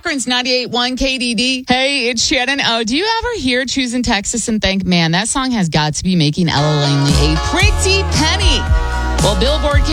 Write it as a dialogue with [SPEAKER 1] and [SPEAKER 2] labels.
[SPEAKER 1] Cochran's 98.1 KDD. Hey, it's Shannon O. Do you ever hear Choosing Texas and think, man, that song has got to be making Ella Langley a pretty penny? Well, Billboard came